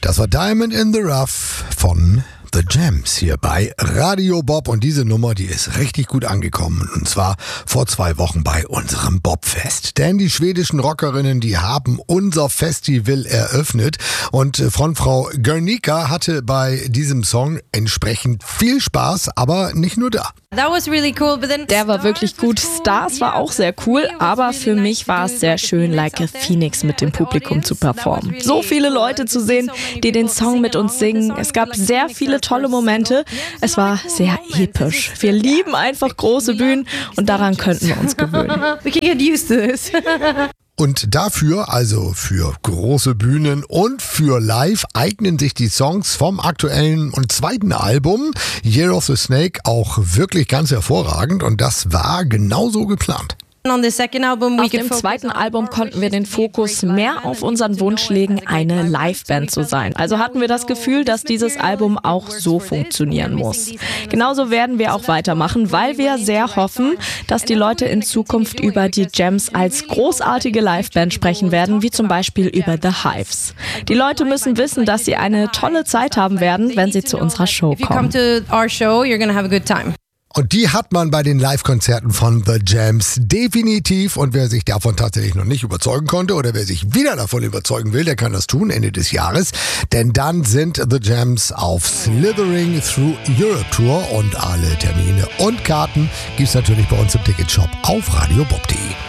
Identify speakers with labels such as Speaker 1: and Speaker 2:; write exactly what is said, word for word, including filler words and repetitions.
Speaker 1: Das war Diamond in the Rough von The Jams hier bei Radio Bob. Und diese Nummer, die ist richtig gut angekommen. Und zwar vor zwei Wochen bei unserem Bobfest. Denn die schwedischen Rockerinnen, die haben unser Festival eröffnet. Und Frontfrau Guernica hatte bei diesem Song entsprechend viel Spaß, aber nicht nur da.
Speaker 2: That was really cool, but then
Speaker 3: Der war wirklich gut. Stars war auch sehr cool, aber für mich war es sehr schön, Like a Phoenix mit dem Publikum zu performen. So viele Leute zu sehen, die den Song mit uns singen. Es gab sehr viele tolle Momente. Es war sehr episch. Wir lieben einfach große Bühnen und daran könnten wir uns gewöhnen.
Speaker 2: We can get used to this.
Speaker 1: Und dafür, also für große Bühnen und für Live, eignen sich die Songs vom aktuellen und zweiten Album Year of the Snake auch wirklich ganz hervorragend. Und das war genauso geplant.
Speaker 2: On the second album, we
Speaker 3: Auf
Speaker 2: could
Speaker 3: dem
Speaker 2: focus
Speaker 3: zweiten
Speaker 2: on
Speaker 3: Album
Speaker 2: more
Speaker 3: konnten wir den Fokus mehr auf unseren Wunsch legen, eine Liveband zu sein. Also hatten wir das Gefühl, dass dieses Album auch so funktionieren muss. Genauso werden wir auch weitermachen, weil wir sehr hoffen, dass die Leute in Zukunft über die Jams als großartige Liveband sprechen werden, wie zum Beispiel über The Hives. Die Leute müssen wissen, dass sie eine tolle Zeit haben werden, wenn sie zu unserer Show
Speaker 2: If you come
Speaker 3: kommen.
Speaker 2: to our show, you're gonna have a good time.
Speaker 1: Und die hat man bei den Live-Konzerten von The Jams definitiv. Und wer sich davon tatsächlich noch nicht überzeugen konnte oder wer sich wieder davon überzeugen will, der kann das tun Ende des Jahres. Denn dann sind The Jams auf Slithering Through Europe Tour und alle Termine und Karten gibt's natürlich bei uns im Ticketshop auf radiobob punkt de.